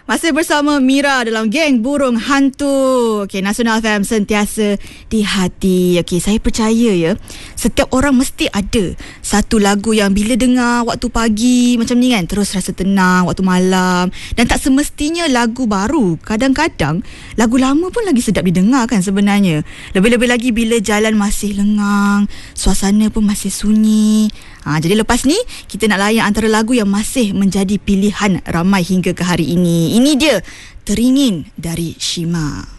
Masih bersama Mira dalam Geng Burung Hantu. Okey, Nasional FM sentiasa di hati. Okey, saya percaya ya, setiap orang mesti ada satu lagu yang bila dengar waktu pagi macam ni kan, terus rasa tenang waktu malam. Dan tak semestinya lagu baru. Kadang-kadang lagu lama pun lagi sedap didengar kan sebenarnya. Lebih-lebih lagi bila jalan masih lengang, suasana pun masih sunyi. Jadi lepas ni kita nak layan antara lagu yang masih menjadi pilihan ramai hingga ke hari ini. Ini dia, Teringin dari Shima.